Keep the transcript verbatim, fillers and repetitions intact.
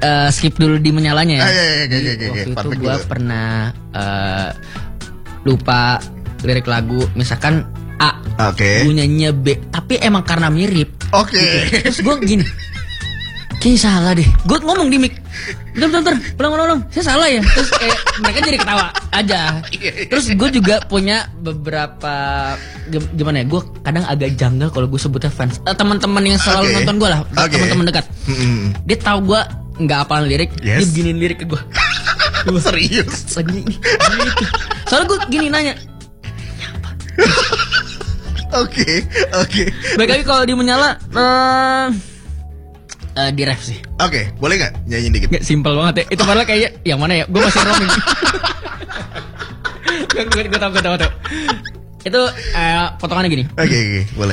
uh, skip dulu di menyalanya ya. Ah, iya, iya, iya, iya, iya. Waktu Perfect itu gue dulu. pernah uh, lupa lirik lagu, misalkan A, Oke. gue nyanyinya B, tapi emang karena mirip. Oke. Terus gue gini, kayaknya salah deh. Gue ngomong di mic, bentar, bentar, bentar, ulang, ulang, ulang, saya salah ya. Terus kayak mereka jadi ketawa aja. Terus gue juga punya beberapa gim- gimana ya? Gue kadang agak janggal kalau gue sebutnya fans. Eh, teman-teman yang selalu Oke. nonton gue lah, Oke. teman-teman dekat. Mm-mm. Dia tahu gue nggak hafal lirik, Yes. dia beginiin lirik ke gue. Serius. Lagi ini, gitu. Soalnya gue gini nanya. Oke, oke. Baik lagi kalau di menyala, eh uh, di ref sih. Oke, boleh nggak nyanyi dikit? Gak simpel banget ya. Itu padahal kayak yang mana ya? Gue masih roaming. Gue gue tau gue tau tau. Itu uh, potongannya gini. Oke, oke, boleh.